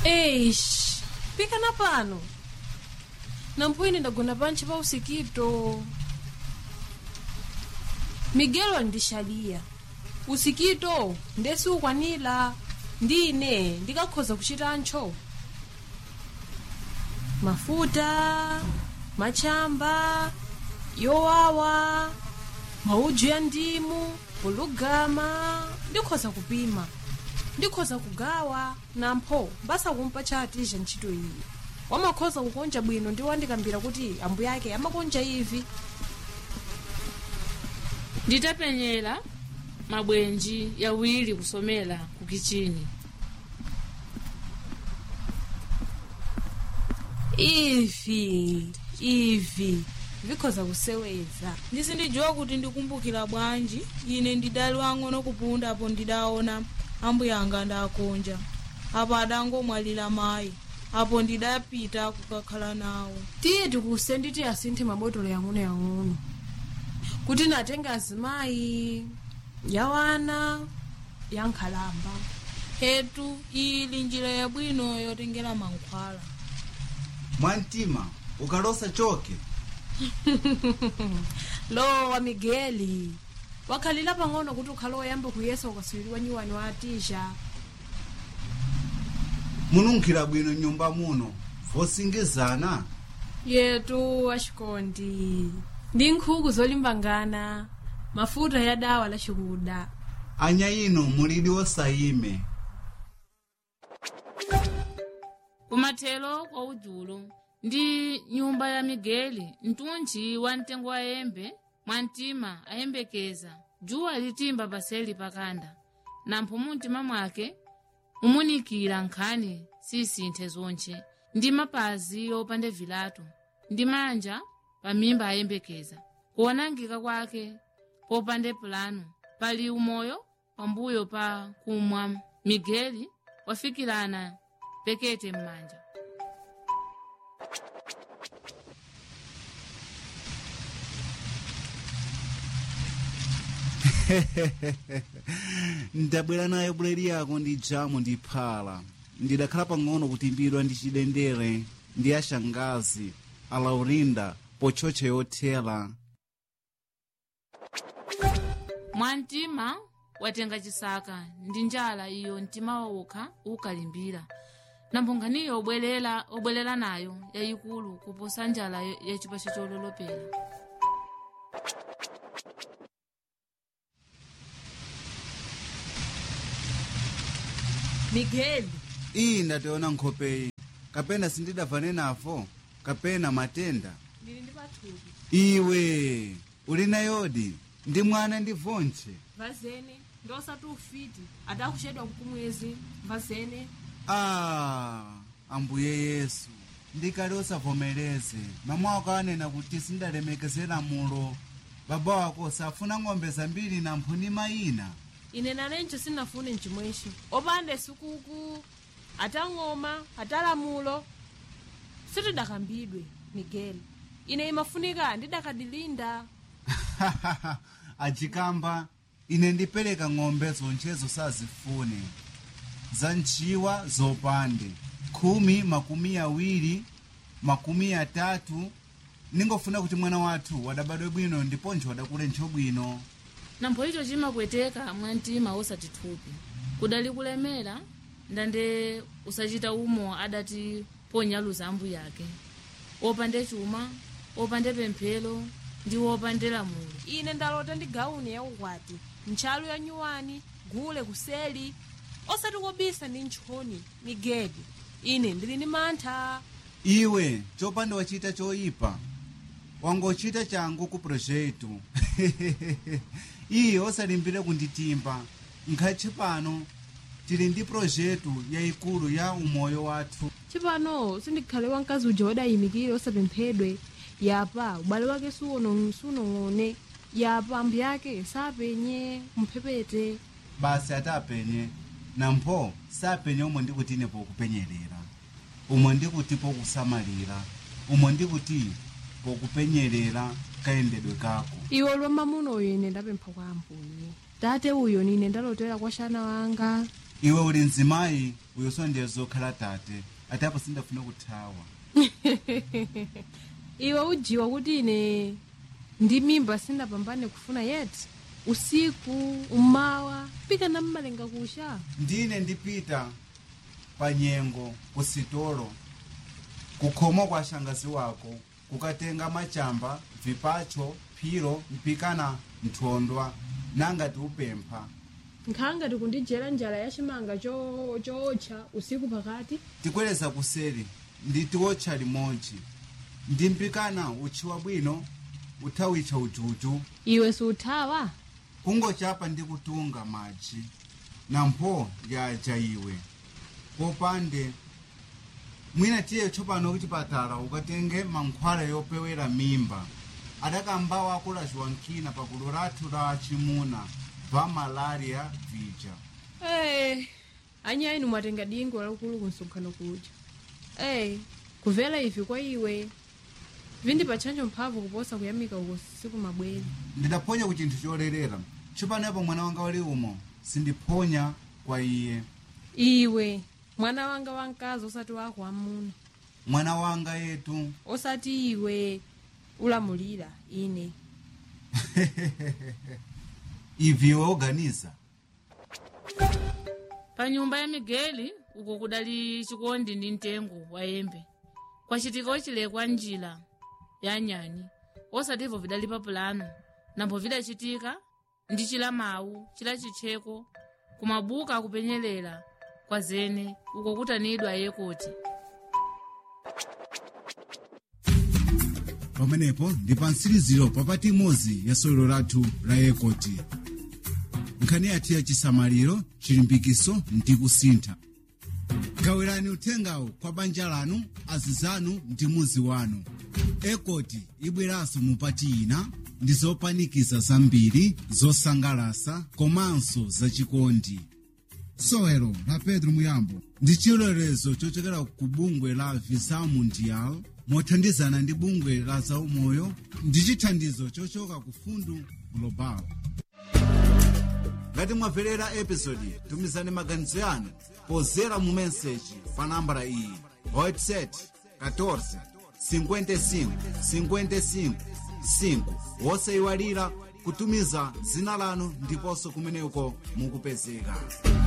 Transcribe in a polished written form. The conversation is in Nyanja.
Eish, pikana pano. Nampwini ndagona panchi pa usikito. Miguel andishalia. Usikito ndesi ukwanila. Ndine ndikakhoza kuchita ncho. Mafuta, machamba, yowawa, mauju ya ndimu, bulugama, ndikhoza kupima. Ndikhoza kugawa nampho basa kumpa chatija ntchito iyi. Wamakhoza kukonja bwino ndi wandikambira kuti ambu yake amakonja ivi. Nditapenyera mabwenji yawiri kusomera ku kichini. Ivi vikhoza kuseweza. Ndisindijua kuti ndikumbukira bwanji ine ndidali wang'ono kupunda apo ndidaona ambu yanga ndakonja. Apo adangomwalira mayi. Apo ndidapita kukakhala nawo. Tiye tikusenditi asinthe mabotolo yang'ono kuti natenga azimayi yawana yankhalamba. Hetu ili njira yabwino yotengera mankhwala. Mwantima ukalosa choke. Lowa Migueli wakhalira pang'ono kuti ukhalowa yambe kuyesa ukaswiriwa nyuwani wa atisha. Mununkhira bwino nyumba muno vosingizana. Yetu ashikondi ndi nkhuku zolimbangana mafuta ya dawa la chikuda. Anya ino mulidi osayime. Kumathelo kwa udzulo ndi nyumba ya Migueli mtunchi wa mtengo wa embe Mwantima ayembekeza juwa litimba paseli pakanda nampho muntima mwake umunikira nkhani sisinthe zonche ndi mapazi opande vilato ndi manja pamimba ayembekeza kuonangika kwake popande plano pali umoyo pambuyo pa kumwa. Migueli wafikirana pekete mmanja. Ndabwera nayo buledi yako ndi jamu ndi phala. Ndidakhala pang'ono kutimbidwa ndi chidendere ndi ashangazi Alaurinda pochoche yothela. Mwantima watenga chisaka ndi njala iyo mtima wawokha ukalimbira. Nambonganiyo obwelela nayo yayikulu kuposa njala ya chipacho chololopera. Migueli Iyi ndationa nkhopeyi kapena sindidavane nafo kapena matenda. ndili ndi pathupi. Iwe uli nayodi ndi mwana ndi vonche. Vazene ndosati ufiti adakuchedwa kukumwezi vazene. Ambuye Yesu ndikali osavomereze mama wako anena kuti sindalemekezera mulo. Baba wako safuna ng'ombe zambiri na mphuni mayina. Ine nalencho sinafune nchimweshi opande sukuku atang'oma atalamulo sitidakambidwe. Migueli ine imafunika ndidakadilinda. Achikamba ine ndipereka ng'ombe zonchezo sazifune za nchiwa zopande 10, 20, 30. Ningofuna kuti mwana wathu wadabadwe bwino ndiponje wadakule ntcho bwino. Nampho icho chimakweteka Mwantima osati thupi kudali kulemera ndande usachita umo adati ponyaluza ambu yake opande chuma opande pemphero ndi opande lamulo. Ine ndalota ndi gauni ya ukwati ntchalu ya nyuwani gule kuseli osati kobisa ndi ntchoni. Migueli ine ndili ndi mantha. Iwe chopanda wachita choyipa wangochita changu ku projetu. Iyo osalimbire kunditimba nkhachi pano tili ndi projetu yayikulu ya umoyo wathu. Chipano sindikhale wamkazi uja wadayimikire osapemphedwe yapa ubale wake sunong'one yapa ambu yake sapenye mphepete. Basi atapenye nampho sapenye umwe ndikuti ine pokupenyerera umwe ndikuti pokusamalira umwe ndikuti pokupenyerera kayendedwe kako. Iwe lwa mamuno uyo ine ndapempha kwa Ambuye tate uyo nine ndalotera kwa shana wanga iwe uli mzimayi uyonso ndiye zokhala tate ati apo sindafuna kuthawa. iwe ujiwa kuti ine ndi mimba sindapambane kufuna yeti usiku umawa pika na mmalenga kusha. Ndine ndipita pa nyengo kusitolo kukhomo kwa shangazi wako kukatenga machamba vipacho phiro mpikana nthondwa nangati upempha nkhanga tikundijera njala ya chimanga chootcha usiku pakati tikweleza kuseri nditiwotcha limodzi ndimpikana utchiwa bwino uthawicha ujuju. iwe siuthawa kungochapa ndi kutunga madzi nampho yaja iwe popande mwina tiye tsopano kuchipatala ukatenge mankhwala yopewera mimba adakambawo akulaziwa nkina pakulu lathu la chimuna va malaria vija. anya inu mwatenga dingo lakulu kunsonkhano kuja. kuvela ivi kwa iwe vindipa chanjo mphamvu kuposa kuyamika uko siku mabwere. Ndidaphonya ku chinthu cholerera tsopano yapo mwana wanga wali umo sindiphonya kwa iye. iwe mwana wanga wamkazi osati wako amuna. Mwana wanga yetu osati iwe ulamulira ine. ivi oganiza pa nyumba ya Migeli uko kudali chikondi ndi mtengo wa embe kwachitika ochilekwa njira ya nyani osativo vidali pa pulano nambo vidachitika ndi chila mawu chila chicheko kumabuka akupenyerera kwa zene uko kutanidwa yekoti. pamenepo ndi pa mtsiriziro papati imodzi ya sewero lathu la yekoti. nkhani yathu ya chisamaliro chilimbikiso ndi kusintha. gawirani uthengawo kwa banja lanu azizanu ndi muzi wanu. ekoti ibweranso mupati ina ndi zopanikiza zambiri zosangalasa komanso zachikondi. sewero la Pedro Muyambo ndi chilolezo chochokera ku bungwe la Visa Mundial mothandizana ndi bungwe la zaumoyo ndi chithandizo chochoka ku Fundu Global. ngati mwamverera episodi tumizani maganizo yanu pozera mu meseji pa nambala iyi WhatsApp 14 55 55 5 wosayiwalira kutumiza dzina lanu ndiponso kumeneko mukupezeka.